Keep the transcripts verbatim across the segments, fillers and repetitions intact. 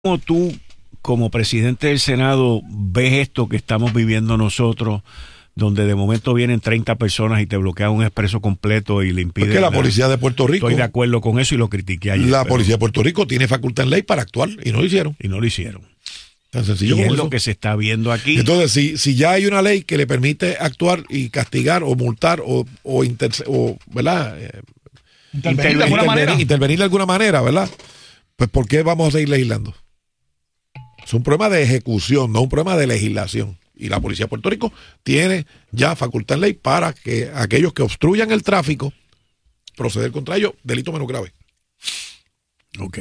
¿Cómo tú, como presidente del Senado, ves esto que estamos viviendo nosotros, donde de momento vienen treinta personas y te bloquean un expreso completo y le impiden? Porque la policía de Puerto Rico... Estoy de acuerdo con eso y lo critiqué ayer. La pero, policía de Puerto Rico tiene facultad en ley para actuar y no lo hicieron. Y no lo hicieron. Tan sencillo y como es eso. lo que se está viendo aquí. Entonces, si, si ya hay una ley que le permite actuar y castigar o multar o, o, inter, o ¿verdad? Eh, intervenir, de alguna intervenir, manera. intervenir de alguna manera, ¿verdad? Pues ¿por qué vamos a seguir legislando? Es un problema de ejecución, no un problema de legislación. Y la policía de Puerto Rico tiene ya facultad en ley para que aquellos que obstruyan el tráfico, proceder contra ellos, delito menos grave. Ok.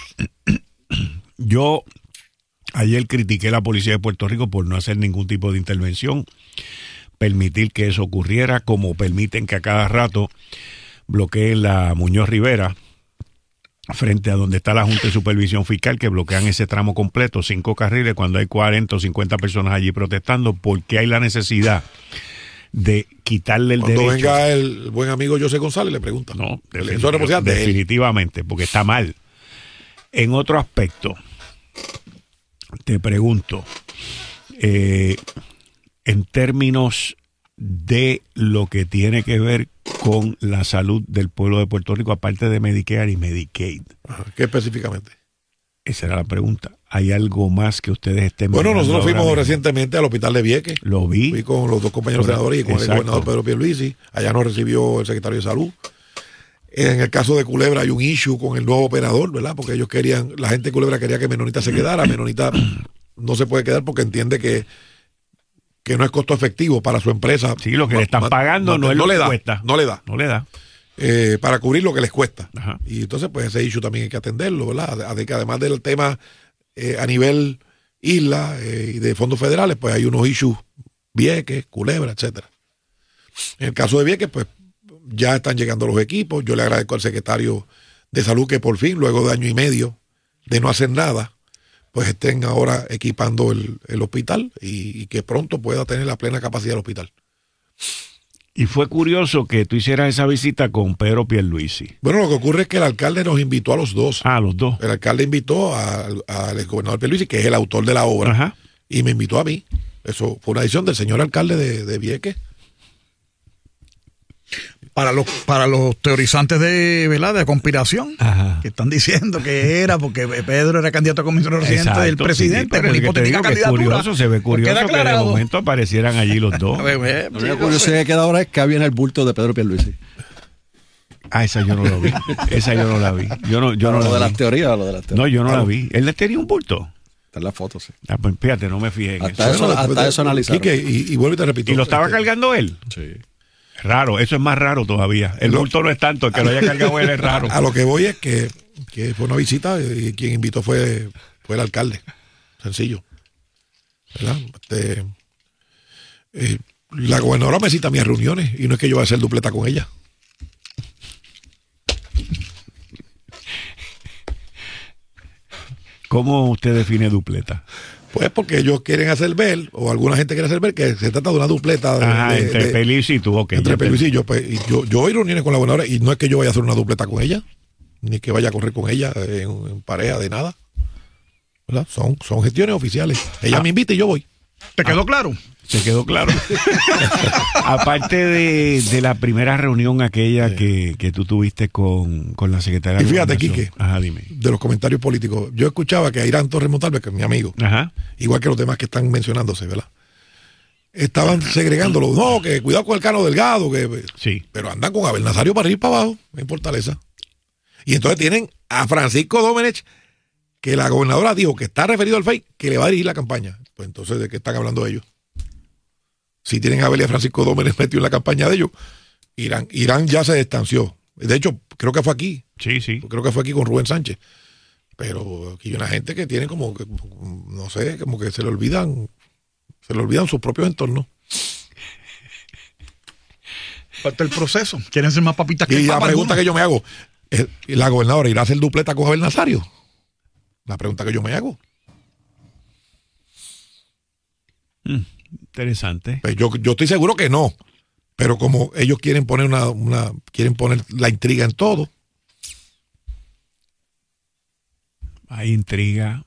Yo ayer critiqué a la policía de Puerto Rico por no hacer ningún tipo de intervención, permitir que eso ocurriera, como permiten que a cada rato bloqueen la Muñoz Rivera frente a donde está la Junta de Supervisión Fiscal, que bloquean ese tramo completo, cinco carriles, cuando hay cuarenta o cincuenta personas allí protestando, porque hay la necesidad de quitarle el Cuando derecho. venga el buen amigo José González, le pregunta. No, Eso es responsabilidad de él. definitivamente, porque está mal. En otro aspecto, te pregunto, eh, en términos de lo que tiene que ver con la salud del pueblo de Puerto Rico, aparte de Medicare y Medicaid. Ajá, ¿qué específicamente? Esa era la pregunta. ¿Hay algo más que ustedes estén Bueno, mirando nosotros fuimos ahora mismo? recientemente al hospital de Vieques. Lo vi. Fui con los dos compañeros Correcto. senadores y con Exacto. el gobernador Pedro Pierluisi. Allá nos recibió el secretario de Salud. En el caso de Culebra hay un issue con el nuevo operador, ¿verdad? Porque ellos querían, la gente de Culebra quería que Menonita se quedara. Menonita no se puede quedar porque entiende que, que no es costo efectivo para su empresa. Sí, lo que Ma- le están ma- pagando ma- no es lo le que da, cuesta. No le da. No le da. Eh, para cubrir lo que les cuesta. Ajá. Y entonces, pues ese issue también hay que atenderlo, ¿verdad? Además del tema eh, a nivel isla eh, y de fondos federales, pues hay unos issues, Vieques, Culebra, etcétera. En el caso de Vieques, pues ya están llegando los equipos. Yo le agradezco al secretario de Salud que por fin, luego de año y medio de no hacer nada, pues estén ahora equipando el, el hospital y, y que pronto pueda tener la plena capacidad del hospital. Y fue curioso que tú hicieras esa visita con Pedro Pierluisi. Bueno, lo que ocurre es que el alcalde nos invitó a los dos. Ah, los dos. El alcalde invitó al, al exgobernador Pierluisi, que es el autor de la obra, Ajá. y me invitó a mí. Eso fue una decisión del señor alcalde de, de Vieques. Para los, para los teorizantes de, ¿verdad? de conspiración, Ajá. que están diciendo que era porque Pedro era candidato a comisionado residente Exacto, del presidente, sí, era la porque te hipotética digo que es candidatura. curioso, se ve Pues curioso queda que de aclarado. momento aparecieran allí los dos. A ver, eh, La única curiosidad que queda ahora es que había en el bulto de Pedro Pierluisi. Ah, esa yo no la vi. Esa yo no la vi. Yo no, yo no lo la de vi. las teorías, lo de las teorías. No, yo no Claro. la vi. Él le tenía un bulto. Está en las fotos, sí. Ah, pues fíjate, no me fijé en Hasta eso. eso, hasta eso analizaron. Quique, y, y vuelvo y te repito. ¿Y lo estaba este, cargando él? Sí. Raro, eso es más raro todavía. El Lo- bulto no es tanto, el que lo haya cargado él es raro. A lo que voy es que, que fue una visita y quien invitó fue, fue el alcalde. Sencillo. ¿Verdad? Este, eh, la gobernadora me cita a mis reuniones y no es que yo vaya a hacer dupleta con ella. ¿Cómo usted define dupleta? Pues porque ellos quieren hacer ver, o alguna gente quiere hacer ver, que se trata de una dupleta. De, Ajá, de- entre de- Pierluisi y tú, ok. entre ya te- Pierluisi y yo, pues, y yo. Yo voy a reuniones con la gobernadora y no es que yo vaya a hacer una dupleta con ella, ni que vaya a correr con ella en, en pareja de nada. ¿Verdad? Son, son gestiones oficiales. Ella Ah. me invita y yo voy. ¿te quedó claro? Se quedó claro. Aparte de, de la primera reunión aquella que, que tú tuviste con, con la secretaria Y de fíjate, Gobernación. Quique. Ajá, dime. De los comentarios políticos. Yo escuchaba que Airán Torres Montalvo, que es mi amigo, Ajá. igual que los demás que están mencionándose, ¿verdad? Estaban segregándolo. No, que cuidado con el Cano Delgado, que Sí. pero andan con Abel Nazario para ir para abajo, en Fortaleza. Y entonces tienen a Francisco Domenech, que la gobernadora dijo que está referido al F E I, que le va a dirigir la campaña. Pues entonces, ¿de qué están hablando ellos? Si tienen a Abel y a Francisco Domenech metido en la campaña de ellos, Irán, Irán ya se distanció. De hecho, creo que fue aquí. Sí, sí. Creo que fue aquí con Rubén Sánchez. Pero aquí hay una gente que tiene como, que, no sé, como que se le olvidan, se le olvidan sus propios entornos. Parte del proceso. ¿Quieren ser más papitas que Y el la Papa pregunta alguno? que yo me hago, ¿es- ¿la gobernadora irá a hacer dupleta con Abel Nazario? La pregunta que yo me hago. Mm, interesante. Pues yo, yo estoy seguro que no. Pero como ellos quieren poner una, una, quieren poner la intriga en todo. Hay intriga,